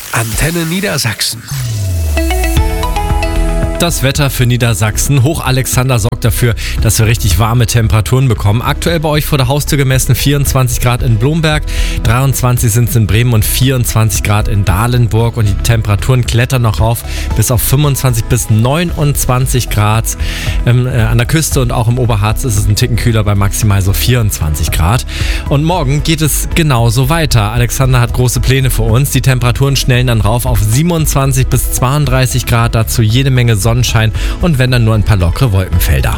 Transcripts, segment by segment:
Antenne Niedersachsen. Das Wetter für Niedersachsen. Hoch Alexander sorgt dafür, dass wir richtig warme Temperaturen bekommen. Aktuell bei euch vor der Haustür gemessen 24 Grad in Blomberg, 23 sind es in Bremen und 24 Grad in Dahlenburg. Und die Temperaturen klettern noch rauf bis auf 25 bis 29 Grad. An der Küste und auch im Oberharz ist es ein Ticken kühler bei maximal so 24 Grad. Und morgen geht es genauso weiter. Alexander hat große Pläne für uns. Die Temperaturen schnellen dann rauf auf 27 bis 32 Grad. Dazu jede Menge Sonnenschein und wenn dann nur ein paar lockere Wolkenfelder.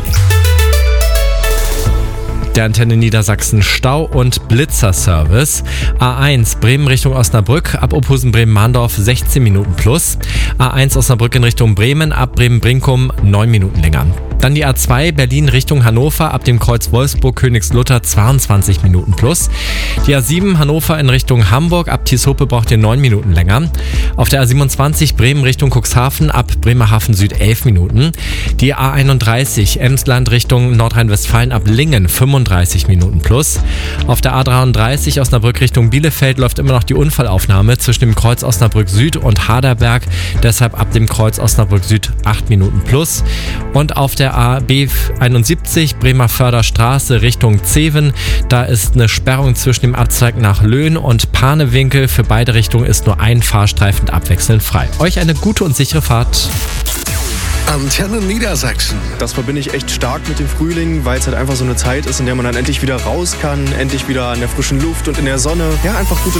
Der Antenne Niedersachsen Stau- und Blitzerservice. A1 Bremen Richtung Osnabrück, ab Ophusen Bremen-Mahndorf 16 Minuten plus. A1 Osnabrück in Richtung Bremen, ab Bremen-Brinkum 9 Minuten länger. Dann die A2 Berlin Richtung Hannover, ab dem Kreuz Wolfsburg-Königslutter 22 Minuten plus. Die A7 Hannover in Richtung Hamburg, ab Tieshope braucht ihr 9 Minuten länger. Auf der A27 Bremen Richtung Cuxhaven, ab Bremerhaven Süd 11 Minuten. Die A31 Emsland Richtung Nordrhein-Westfalen, ab Lingen 35 Minuten plus. Auf der A33 Osnabrück Richtung Bielefeld läuft immer noch die Unfallaufnahme zwischen dem Kreuz Osnabrück Süd und Haderberg, deshalb ab dem Kreuz Osnabrück Süd 8 Minuten plus. Und auf der AB71 Bremerförder Straße Richtung Zeven, da ist eine Sperrung zwischen dem Abzweig nach Löhn und Panewinkel. Für beide Richtungen ist nur ein Fahrstreifen abwechselnd frei. Euch eine gute und sichere Fahrt. Antenne Niedersachsen. Das verbinde ich echt stark mit dem Frühling, weil es halt einfach so eine Zeit ist, in der man dann endlich wieder raus kann, endlich wieder an der frischen Luft und in der Sonne. Ja, einfach gute